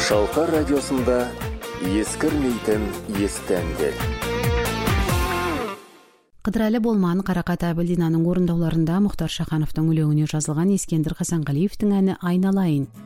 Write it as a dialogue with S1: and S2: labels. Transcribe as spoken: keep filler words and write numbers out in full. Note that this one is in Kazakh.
S1: Шалқар радиосында ескірмейтін естәндер.
S2: Қыдырәлі болман Қарақат Әбілдинаның орындауларында Мұхтар Шахановтың өлеңіне жазылған Ескендір Хасанғалиевтің әні «Айналайын».